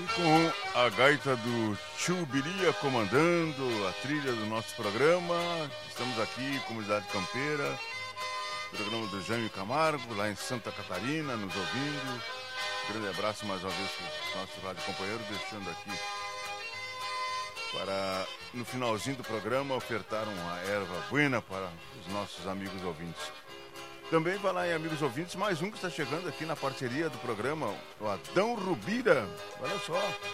com a gaita do Tio Biria comandando a trilha do nosso programa. Estamos aqui, Comunidade Campeira, programa do Jaime Camargo, lá em Santa Catarina, nos ouvindo. Grande abraço mais uma vez para os nossos rádio companheiros, deixando aqui para, no finalzinho do programa, ofertar uma erva buena para os nossos amigos ouvintes. Também vai lá em amigos ouvintes, mais um que está chegando aqui na parceria do programa, o Adão Rubira. Olha só.